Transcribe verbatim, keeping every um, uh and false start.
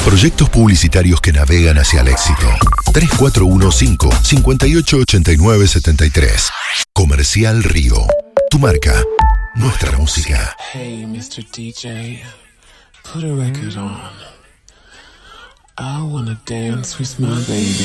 Proyectos publicitarios que navegan hacia el éxito. tres cuatro uno cinco, cinco ocho ocho nueve siete tres. Comercial Río. Tu marca. Nuestra música. Hey, mister D J. Put a record on. I wanna dance with my baby.